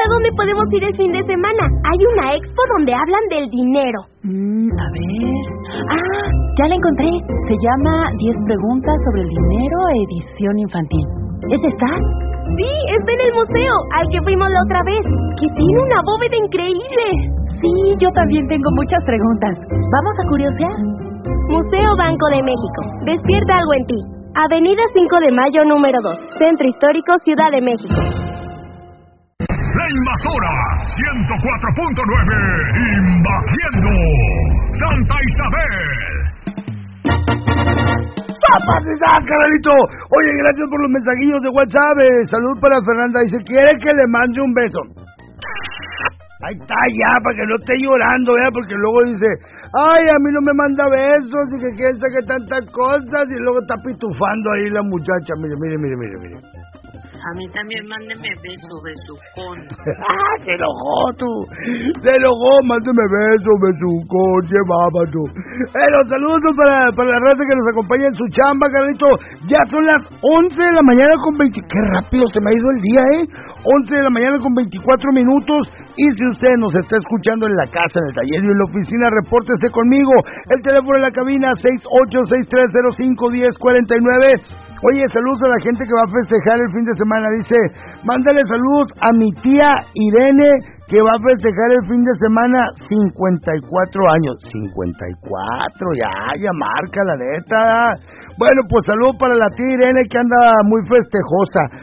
¿a dónde podemos ir el fin de semana? Hay una expo donde hablan del dinero. A ver... ¡Ah! Ya la encontré. Se llama 10 preguntas sobre el dinero, edición infantil. ¿Es esta? Sí, está en el museo, al que fuimos la otra vez, que tiene una bóveda increíble. Sí, yo también tengo muchas preguntas. ¿Vamos a curiosear? Museo Banco de México. Despierta algo en ti. Avenida 5 de Mayo, número 2. Centro Histórico, Ciudad de México. La Invasora 104.9, invadiendo Santa Isabel. ¡Papas de carnalito! Oye, gracias por los mensajillos de WhatsApp. Salud para Fernanda. Dice, ¿quiere que le mande un beso? Ahí está ya, para que no esté llorando, ¿verdad? Porque luego dice, ay, a mí no me manda besos y que quién sabe tantas cosas, y luego está pitufando ahí la muchacha. Mire. A mí también mándeme besucón. ¡Ah, se enojó tú! Se enojó, mándeme besucón, llevaba tú. Los saludos para la raza que nos acompaña en su chamba, carnalito. Ya son las 11 de la mañana con 20... ¡Qué rápido se me ha ido el día, 11 de la mañana con 24 minutos. Y si usted nos está escuchando en la casa, en el taller y en la oficina, repórtese conmigo. El teléfono en la cabina, 6863051049. Oye, saludos a la gente que va a festejar el fin de semana. Dice, mándale saludos a mi tía Irene, que va a festejar el fin de semana 54 años. 54, ya marca la neta. Bueno, pues saludos para la tía Irene, que anda muy festejosa.